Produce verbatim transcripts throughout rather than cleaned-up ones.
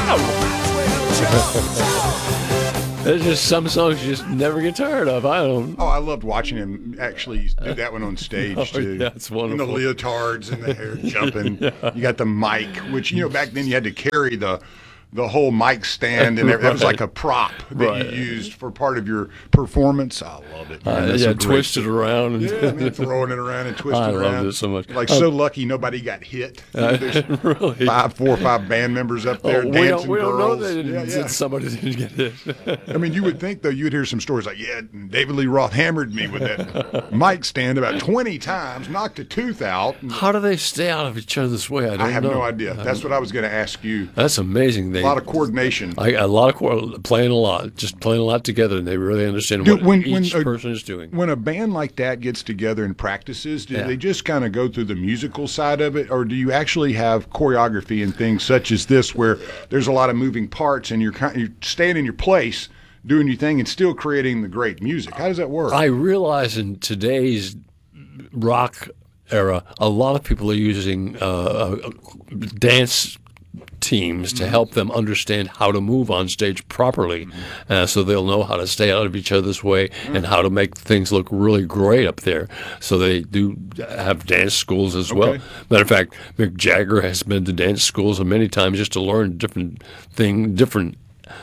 There's just some songs you just never get tired of. I don't. Oh, I loved watching him actually do that one on stage Oh, too. that's wonderful. And the leotards and the hair jumping. Yeah. You got the mic, which you know back then you had to carry the the whole mic stand, and that was like a prop that Right. you used for part of your performance. I love it. Man. Uh, That's yeah, some great twist it stuff. around. And Yeah, man, throwing it around and twisting I it loved around. it so much. Like Oh. so lucky nobody got hit. You know, there's really? five, four or five band members up there Oh, we dancing don't, we don't know girls. that, it, yeah, yeah. that somebody didn't get hit. I mean, you would think, though, you'd hear some stories like, yeah, David Lee Roth hammered me with that mic stand about twenty times, knocked a tooth out. How do they stay out of each other's way? I don't I have know. no idea. That's what I was going to ask you. That's amazing. They, A lot of coordination. I, a lot of co- playing a lot, just playing a lot together, and they really understand Dude, what when- each when a- person is doing. When a band like that gets together and practices, do Yeah. they just kind of go through the musical side of it, or do you actually have choreography and things such as this where there's a lot of moving parts and you're kind you're staying in your place, doing your thing, and still creating the great music? How does that work? I realize in today's rock era, a lot of people are using uh, uh, dance teams to help them understand how to move on stage properly, uh, so they'll know how to stay out of each other's way and how to make things look really great up there. So they do have dance schools as well. Okay. Matter of fact, Mick Jagger has been to dance schools many times just to learn different thing, different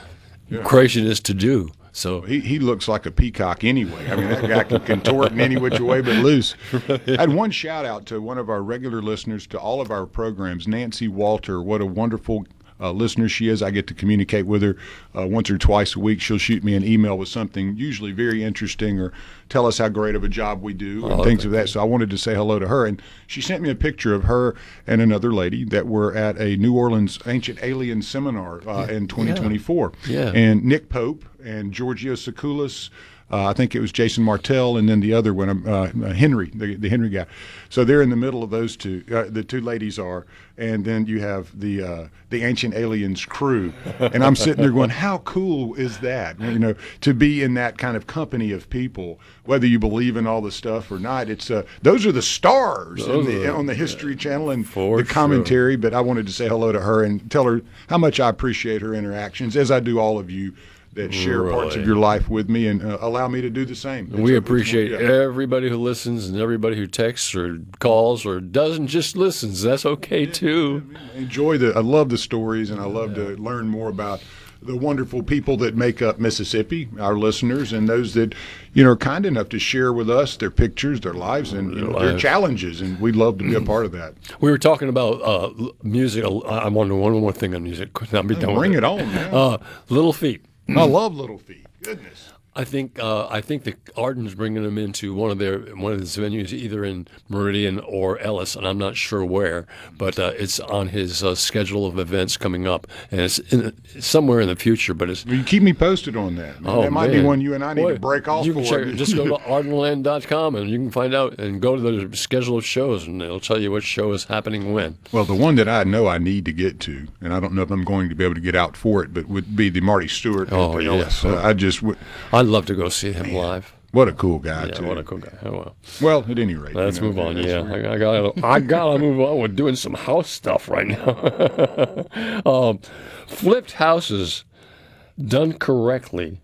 craziness to do. So He, he looks like a peacock anyway. I mean, that guy can contort in any which way but loose. I had one shout out to one of our regular listeners to all of our programs, Nancy Walter. What a wonderful uh, listener she is. I get to communicate with her uh, once or twice a week. She'll shoot me an email with something usually very interesting or tell us how great of a job we do and Oh, things thank of that. So I wanted to say hello to her. And she sent me a picture of her and another lady that were at a New Orleans Ancient Alien Seminar uh, in twenty twenty-four. Yeah. And Nick Pope and Giorgio Sakoulas, uh, I think it was Jason Martell, and then the other one, uh, uh, Henry, the, the Henry guy. So they're in the middle of those two. Uh, the two ladies are, and then you have the uh, the Ancient Aliens crew. And I'm sitting there going, how cool is that? You know, to be in that kind of company of people, whether you believe in all the stuff or not. It's uh, those are the stars in Those the, are- on the History Channel and For the commentary. But I wanted to say hello to her and tell her how much I appreciate her interactions, as I do all of you that share parts of Really. your life with me and uh, allow me to do the same. we It's- appreciate yeah. everybody who listens and everybody who texts or calls or doesn't just listens. That's okay too. Enjoy the. I love the stories, and I love to learn more about the wonderful people that make up Mississippi, our listeners, and those that you know are kind enough to share with us their pictures, their lives, and you know, their lives. challenges, and we'd love to be a part of that. We were talking about uh, l- music. I want one more thing on music. Could not be done with Bring it on, man. Uh, Little Feat. I love Little Feet. Goodness. I think uh, I think the Arden's bringing them into one of their one of his venues, either in Meridian or Ellis, and I'm not sure where, but uh, it's on his uh, schedule of events coming up, and it's in, somewhere in the future. But it's Well, you keep me posted on that. Man. oh that might man. be one you and I need Boy, to break off you can for. check, just go to ardenland dot com and you can find out and go to the schedule of shows, and it'll tell you what show is happening when. Well, the one that I know I need to get to, and I don't know if I'm going to be able to get out for it, but would be the Marty Stewart. Oh, at yeah. Ellis. Uh, I just, would- I'd love to go see him live. what a cool guy, Yeah, too. what a cool guy. Oh well. Well, at any rate. Let's you know, move on. that's Yeah, where- I, I gotta, I gotta move on with doing some house stuff right now. um, flipped houses done correctly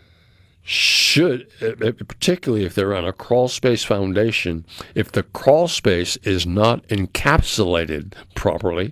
should, uh, particularly if they're on a crawl space foundation, if the crawl space is not encapsulated properly,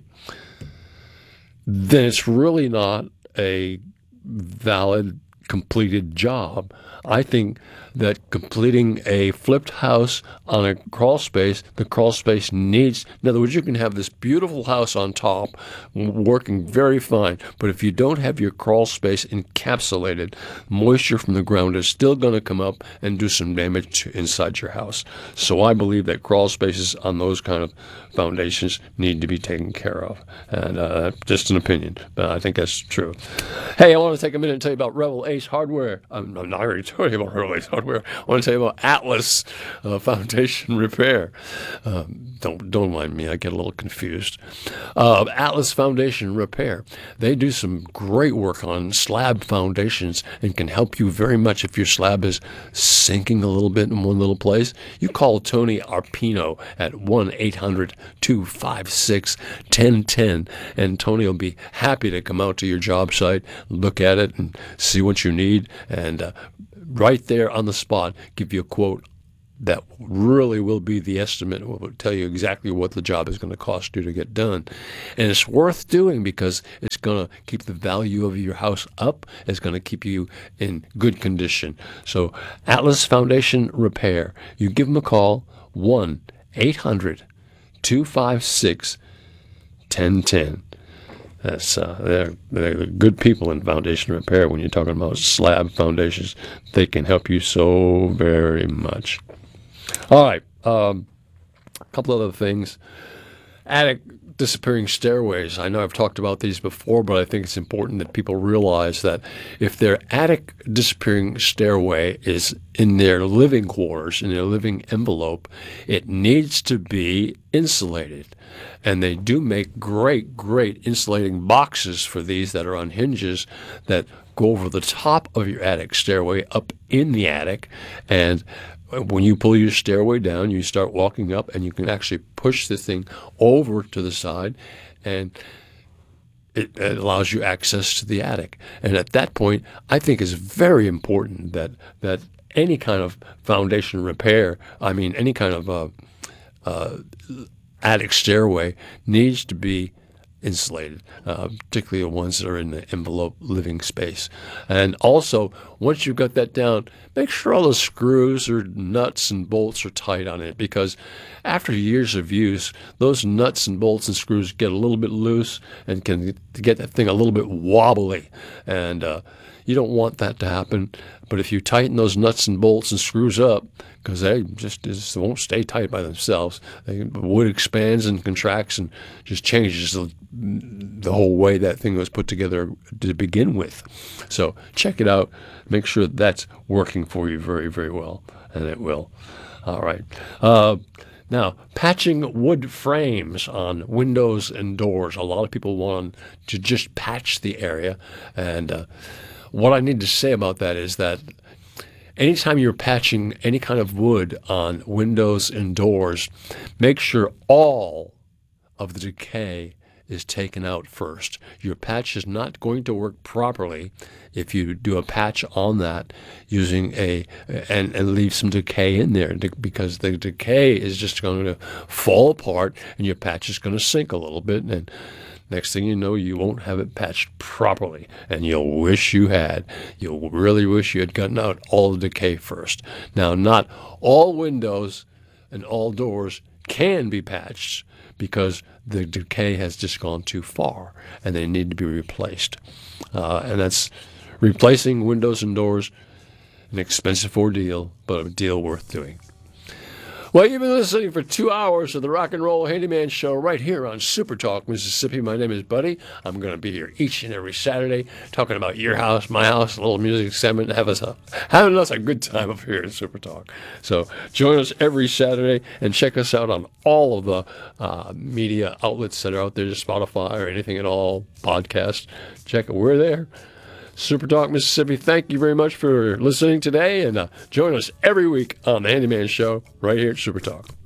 then it's really not a valid completed job. I think that completing a flipped house on a crawl space, the crawl space needs, in other words, you can have this beautiful house on top w- working very fine, but if you don't have your crawl space encapsulated, moisture from the ground is still going to come up and do some damage to inside your house. So I believe that crawl spaces on those kind of foundations need to be taken care of. And uh, just an opinion, but I think that's true. Hey, I want to take a minute and tell you about Revel A Ace Hardware. I'm, I'm not already talking about Earl Ace Hardware. I want to tell you about Atlas uh, Foundation Repair. Um, don't don't mind me. I get a little confused. Uh, Atlas Foundation Repair. They do some great work on slab foundations and can help you very much if your slab is sinking a little bit in one little place. You call Tony Arpino at one eight hundred two five six one zero one zero, and Tony will be happy to come out to your job site, look at it, and see what you need, and uh, right there on the spot, give you a quote that really will be the estimate. Will tell you exactly what the job is going to cost you to get done. And it's worth doing because it's going to keep the value of your house up. It's going to keep you in good condition. So Atlas Foundation Repair. You give them a call, one eight hundred two five six one zero one zero. That's uh, they're, they're good people in foundation repair. When you're talking about slab foundations, they can help you so very much. All right, um, a couple other things. Attic disappearing stairways. I know I've talked about these before, but I think it's important that people realize that if their attic disappearing stairway is in their living quarters, in their living envelope, it needs to be insulated. And they do make great, great insulating boxes for these that are on hinges that go over the top of your attic stairway up in the attic. And when you pull your stairway down, you start walking up, and you can actually push the thing over to the side, and it, it allows you access to the attic. And at that point, I think it's very important that that any kind of foundation repair, I mean, any kind of uh, uh, attic stairway needs to be insulated, uh, particularly the ones that are in the envelope living space. And also, once you've got that down, make sure all the screws or nuts and bolts are tight on it, because after years of use, those nuts and bolts and screws get a little bit loose and can get that thing a little bit wobbly. And uh, you don't want that to happen. But if you tighten those nuts and bolts and screws up, because they just, just won't stay tight by themselves, they, the wood expands and contracts and just changes the, the whole way that thing was put together to begin with. So check it out. Make sure that's working for you very, very well, and it will. All right. Uh, Now, patching wood frames on windows and doors. A lot of people want to just patch the area. And uh, what I need to say about that is that anytime you're patching any kind of wood on windows and doors, make sure all of the decay is taken out first. Your patch is not going to work properly if you do a patch on that using a and, and leave some decay in there, because the decay is just going to fall apart and your patch is going to sink a little bit, and next thing you know, you won't have it patched properly, and you'll wish you had. You'll really wish you had gotten out all the decay first. Now, not all windows and all doors can be patched, because the decay has just gone too far and they need to be replaced. Uh, and that's replacing windows and doors, an expensive ordeal, but a deal worth doing. Well, you've been listening for two hours of the Rock and Roll Handyman Show right here on Super Talk, Mississippi. My name is Buddy. I'm going to be here each and every Saturday talking about your house, my house, a little music segment, have us a, having us a good time up here at Super Talk. So join us every Saturday and check us out on all of the uh, media outlets that are out there, Spotify or anything at all, podcasts. Check it. We're there. Super Talk Mississippi, thank you very much for listening today, and uh, join us every week on the Handyman Show right here at Super Talk.